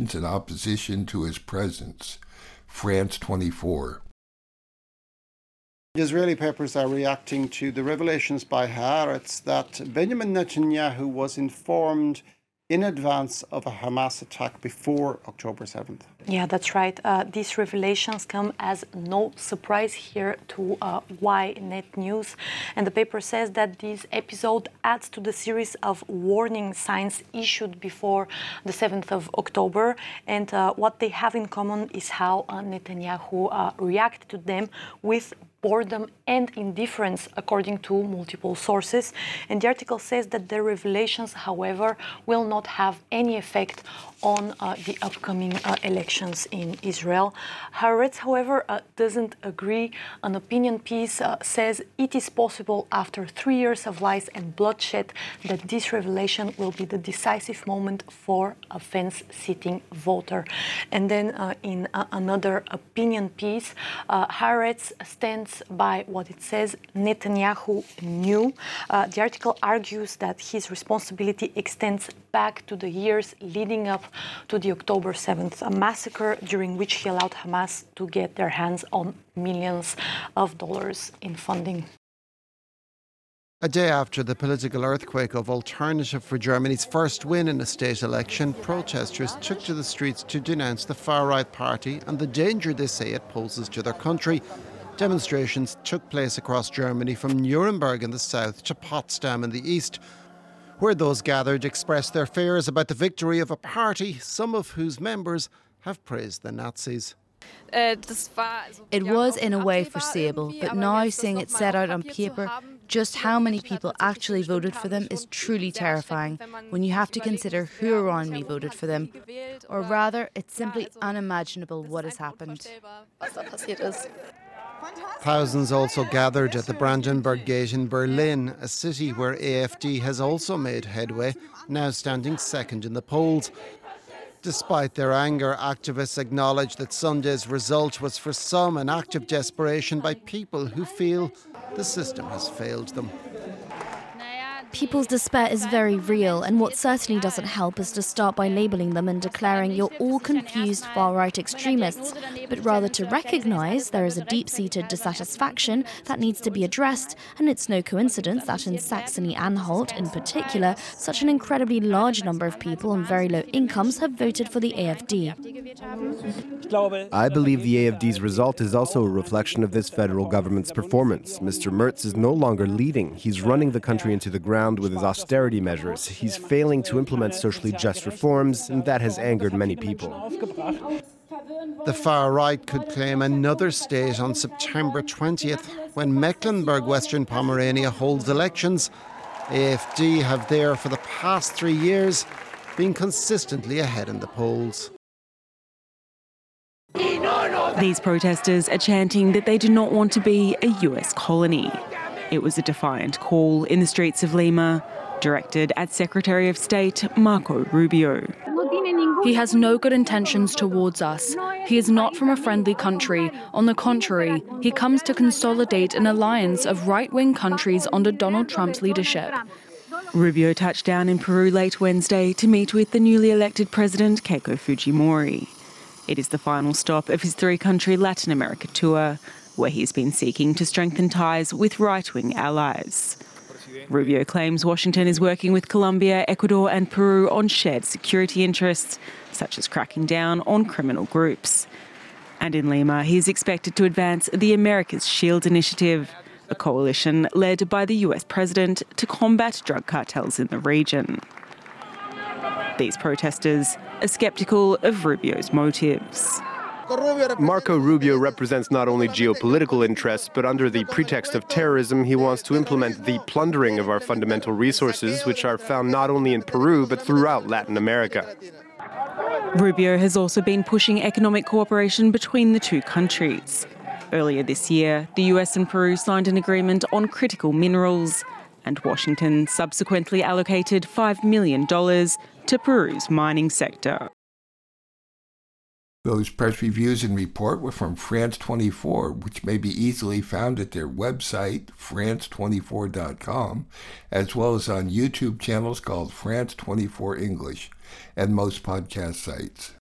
actions in opposition to his presence. France 24. Israeli papers are reacting to the revelations by Haaretz that Benjamin Netanyahu was informed in advance of a Hamas attack before October 7th. Yeah, that's right. These revelations come as no surprise here to Ynet News. And the paper says that this episode adds to the series of warning signs issued before the 7th of October. And what they have in common is how Netanyahu reacted to them with boredom and indifference, according to multiple sources. And the article says that the revelations, however, will not have any effect on the upcoming elections in Israel. Haaretz, however, doesn't agree. An opinion piece says it is possible after 3 years of lies and bloodshed that this revelation will be the decisive moment for a fence-sitting voter. And then in another opinion piece, Haaretz stands by what it says Netanyahu knew. The article argues that his responsibility extends back to the years leading up to the October 7th massacre, during which he allowed Hamas to get their hands on millions of dollars in funding. A day after the political earthquake of Alternative for Germany's first win in a state election, protesters took to the streets to denounce the far-right party and the danger they say it poses to their country. Demonstrations took place across Germany from Nuremberg in the south to Potsdam in the east, where those gathered expressed their fears about the victory of a party, some of whose members have praised the Nazis. It was in a way foreseeable, but now seeing it set out on paper, just how many people actually voted for them is truly terrifying when you have to consider who around me voted for them. Or rather, it's simply unimaginable what has happened. Thousands also gathered at the Brandenburg Gate in Berlin, a city where AfD has also made headway, now standing second in the polls. Despite their anger, activists acknowledge that Sunday's result was for some an act of desperation by people who feel the system has failed them. People's despair is very real, and what certainly doesn't help is to start by labelling them and declaring you're all confused far-right extremists, but rather to recognise there is a deep-seated dissatisfaction that needs to be addressed, and it's no coincidence that in Saxony-Anhalt in particular, such an incredibly large number of people on very low incomes have voted for the AfD. I believe the AfD's result is also a reflection of this federal government's performance. Mr. Merz is no longer leading. He's running the country into the ground with his austerity measures. He's failing to implement socially just reforms, and that has angered many people. The far right could claim another state on September 20th when Mecklenburg Western Pomerania holds elections. AfD have there for the past 3 years been consistently ahead in the polls. These protesters are chanting that they do not want to be a US colony. It was a defiant call in the streets of Lima, directed at Secretary of State Marco Rubio. He has no good intentions towards us. He is not from a friendly country. On the contrary, he comes to consolidate an alliance of right-wing countries under Donald Trump's leadership. Rubio touched down in Peru late Wednesday to meet with the newly elected president Keiko Fujimori. It is the final stop of his 3-country Latin America tour, where he's been seeking to strengthen ties with right-wing allies. Rubio claims Washington is working with Colombia, Ecuador and Peru on shared security interests, such as cracking down on criminal groups. And in Lima, he's expected to advance the America's Shield Initiative, a coalition led by the US president to combat drug cartels in the region. These protesters are sceptical of Rubio's motives. Marco Rubio represents not only geopolitical interests, but under the pretext of terrorism, he wants to implement the plundering of our fundamental resources, which are found not only in Peru, but throughout Latin America. Rubio has also been pushing economic cooperation between the two countries. Earlier this year, the US and Peru signed an agreement on critical minerals, and Washington subsequently allocated $5 million to Peru's mining sector. Those press reviews and report were from France 24, which may be easily found at their website, france24.com, as well as on YouTube channels called France 24 English and most podcast sites.